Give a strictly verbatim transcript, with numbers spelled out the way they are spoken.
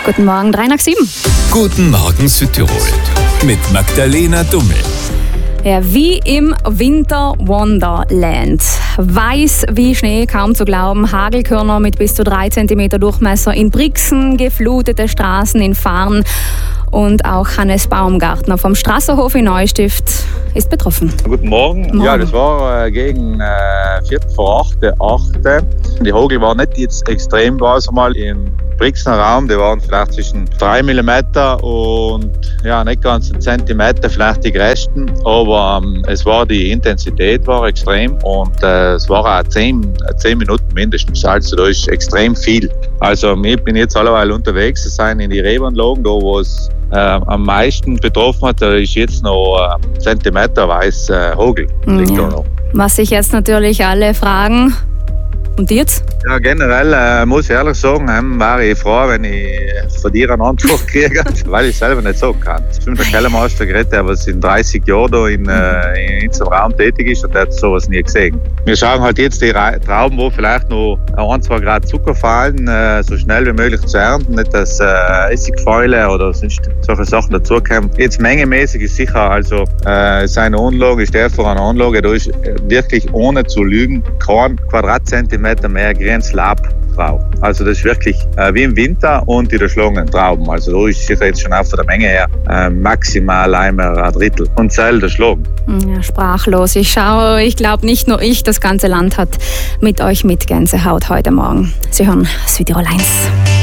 Guten Morgen, drei nach sieben. Guten Morgen Südtirol mit Magdalena Dummel. Ja, wie im Winter Wonderland. Weiß wie Schnee, kaum zu glauben. Hagelkörner mit bis zu drei Zentimeter Durchmesser in Brixen, geflutete Straßen in Farn. Und auch Hannes Baumgartner vom Strasserhof in Neustift ist betroffen. Guten Morgen. Morgen. Ja, das war äh, gegen äh, Viertel vor acht, acht. Die Hagel war nicht jetzt extrem, war es mal im Brixener Raum, die waren vielleicht zwischen drei Millimeter und ja, nicht ganz einen Zentimeter, vielleicht die größten, aber ähm, es war die Intensität war extrem und äh, es war auch zehn, zehn Minuten mindestens, also da ist extrem viel. Also ich bin jetzt alleweil unterwegs, es sind in die Rebanlagen, da wo es äh, am meisten betroffen hat, da ist jetzt noch äh, zentimeterweise äh, Hagel, liegt Ja. da noch. Was sich jetzt natürlich alle fragen, und jetzt? Ja, generell äh, muss ich ehrlich sagen, ähm, wäre ich froh, wenn ich von dir eine Antwort kriege, weil ich selber nicht sagen kann. Ich bin der Kellermeister geredet, der was in dreißig Jahren da in, äh, in unserem Raum tätig ist und der hat sowas nie gesehen. Wir schauen halt jetzt die Ra- Trauben, wo vielleicht noch ein, zwei Grad Zucker fallen, äh, so schnell wie möglich zu ernten, nicht dass äh, Essigfäule oder sonst solche Sachen dazukommen. Jetzt mengemäßig ist sicher, also äh, seine Anlage, ich stehe vor einer Anlage, da ist äh, wirklich ohne zu lügen kein Quadratzentimeter mehr grünes Laub drauf. Also das ist wirklich äh, wie im Winter und die durchschlagenen Trauben. Also da ist sicher jetzt schon auch von der Menge her äh, maximal einmal ein Drittel und Teil durchschlagen. Ja, sprachlos. Ich schaue, ich glaube nicht nur ich, das ganze Land hat mit euch mit Gänsehaut heute Morgen. Sie hören Südtirol eins.